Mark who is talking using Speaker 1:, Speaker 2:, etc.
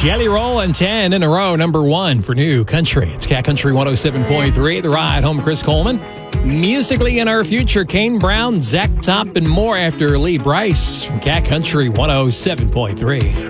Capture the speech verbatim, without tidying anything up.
Speaker 1: Jelly Roll and ten in a row, number one for New Country. It's Cat Country one oh seven point three. The Ride Home, Chris Coleman. Musically in our future, Kane Brown, Zach Top, and more after Lee Brice from Cat Country one oh seven point three.